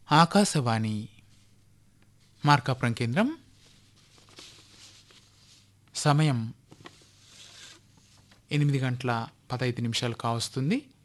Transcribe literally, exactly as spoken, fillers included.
ఆకాశవాణి మార్కాపురం కేంద్రం. సమయం ఎనిమిది గంటల పదహైదు నిమిషాలు కావస్తుంది.